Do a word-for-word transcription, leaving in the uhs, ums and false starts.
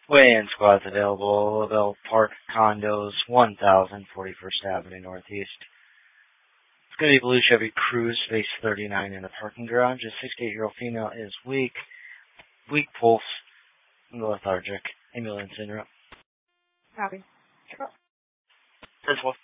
Weigh-in squads available. Lavelle Park Condos, one thousand forty-first Avenue Northeast. It's going to be blue Chevy Cruze, space thirty-nine in the parking garage. A sixty-eight-year-old female is weak, weak pulse, lethargic, ambulance en route. Copy. This one.